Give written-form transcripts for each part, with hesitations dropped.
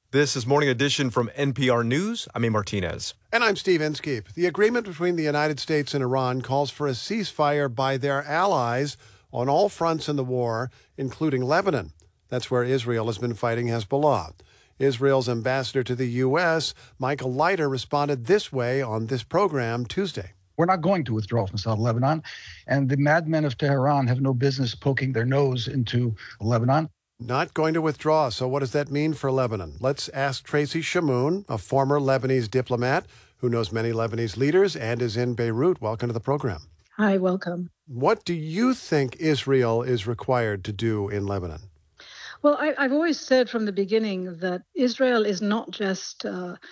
This is Morning Edition from NPR News. I'm A. Martinez. And I'm Steve Inskeep. The agreement between the United States and Iran calls for a ceasefire by their allies on all fronts in the war, including Lebanon. That's where Israel has been fighting Hezbollah. Israel's ambassador to the U.S., Michael Leiter, responded this way on this program Tuesday. We're not going to withdraw from South Lebanon, and the madmen of Tehran have no business poking their nose into Lebanon. Not going to withdraw. So what does that mean for Lebanon? Let's ask Tracy Chamoun, a former Lebanese diplomat who knows many Lebanese leaders and is in Beirut. Welcome to the program. Hi, welcome. What do you think Israel is required to do in Lebanon? Well, I've always said from the beginning that Israel is not just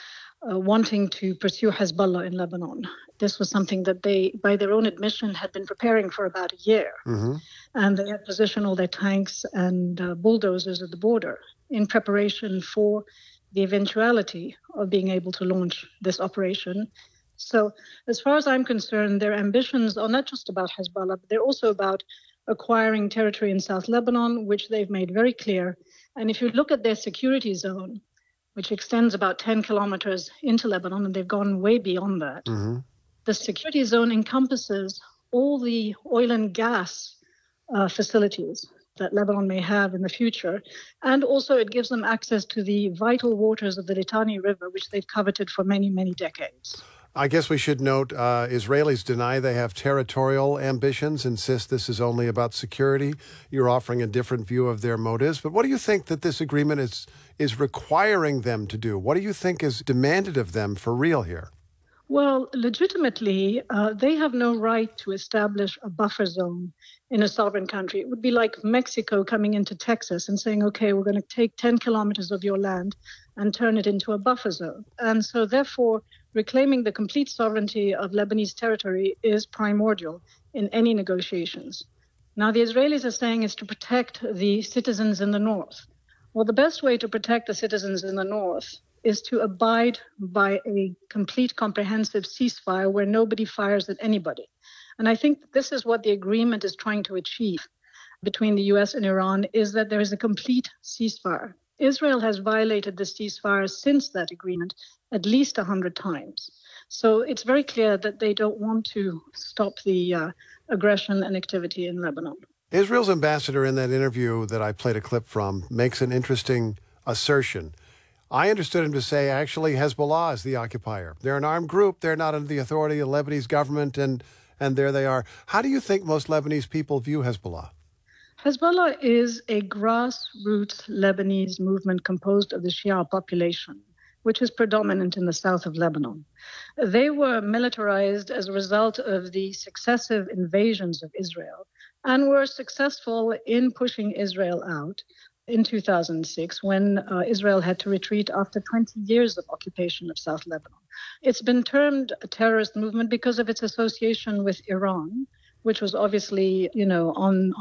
wanting to pursue Hezbollah in Lebanon. This was something that they, by their own admission, had been preparing for about a year. Mm-hmm. And they had positioned all their tanks and bulldozers at the border in preparation for the eventuality of being able to launch this operation. So as far as I'm concerned, their ambitions are not just about Hezbollah, but they're also about acquiring territory in South Lebanon, which they've made very clear. And if you look at their security zone, which extends about 10 kilometers into Lebanon, and they've gone way beyond that, mm-hmm. The security zone encompasses all the oil and gas facilities that Lebanon may have in the future. And also it gives them access to the vital waters of the Litani River, which they've coveted for many, many decades. I guess we should note Israelis deny they have territorial ambitions, insist this is only about security. You're offering a different view of their motives. But what do you think that this agreement is requiring them to do? What do you think is demanded of them for real here? Well, legitimately, they have no right to establish a buffer zone in a sovereign country. It would be like Mexico coming into Texas and saying, okay, we're going to take 10 kilometers of your land and turn it into a buffer zone. And so therefore, reclaiming the complete sovereignty of Lebanese territory is primordial in any negotiations. Now, the Israelis are saying is to protect the citizens in the north. Well, the best way to protect the citizens in the north is to abide by a complete comprehensive ceasefire where nobody fires at anybody. And I think this is what the agreement is trying to achieve between the U.S. and Iran, is that there is a complete ceasefire. Israel has violated the ceasefire since that agreement at least 100 times. So it's very clear that they don't want to stop the aggression and activity in Lebanon. Israel's ambassador in that interview that I played a clip from makes an interesting assertion. I understood him to say, actually, Hezbollah is the occupier. They're an armed group. They're not under the authority of the Lebanese government, and there they are. How do you think most Lebanese people view Hezbollah? Hezbollah is a grassroots Lebanese movement composed of the Shia population, which is predominant in the south of Lebanon. They were militarized as a result of the successive invasions of Israel and were successful in pushing Israel out in 2006 when Israel had to retreat after 20 years of occupation of South Lebanon. It's been termed a terrorist movement because of its association with Iran, which was obviously, on